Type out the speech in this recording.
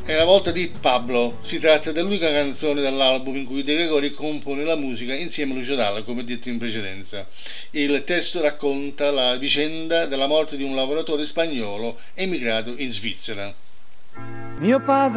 È la volta di Pablo. Si tratta dell'unica canzone dell'album in cui De Gregori compone la musica insieme a Lucio Dalla, come detto in precedenza. Il testo racconta la vicenda della morte di un lavoratore spagnolo emigrato in Svizzera. Mio padre